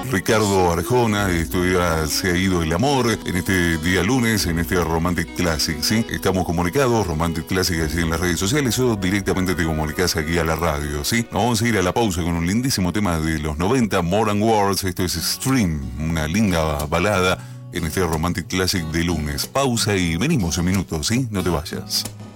Ricardo Arjona, esto ya Se ha ido el amor, en este día lunes, en este Romantic Classic, ¿sí? Estamos comunicados, Romantic Classic, así en las redes sociales, o directamente te comunicas aquí a la radio, ¿sí? Nos vamos a ir a la pausa con un lindísimo tema de los 90, More Than Words, esto es Stream, una linda balada en este Romantic Classic de lunes. Pausa y venimos en minutos, ¿sí? No te vayas.